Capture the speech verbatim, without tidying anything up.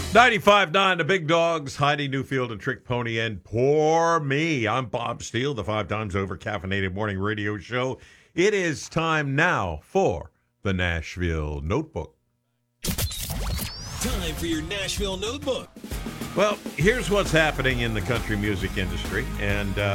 ninety-five point nine, the Big Dogs, Heidi Newfield and Trick Pony, and Poor Me. I'm Bob Steele, the five times over caffeinated morning radio show. It is time now for the Nashville Notebook. Time for your Nashville Notebook. Well, here's what's happening in the country music industry, and uh,